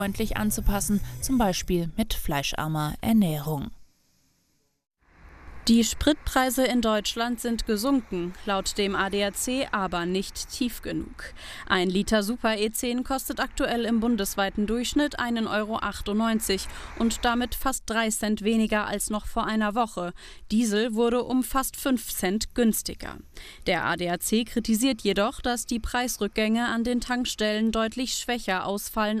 freundlich anzupassen, zum Beispiel mit fleischarmer Ernährung. Die Spritpreise in Deutschland sind gesunken, laut dem ADAC aber nicht tief genug. Ein Liter Super E10 kostet aktuell im bundesweiten Durchschnitt 1,98 € und damit fast 3 Cent weniger als noch vor einer Woche. Diesel wurde um fast 5 Cent günstiger. Der ADAC kritisiert jedoch, dass die Preisrückgänge an den Tankstellen deutlich schwächer ausfallen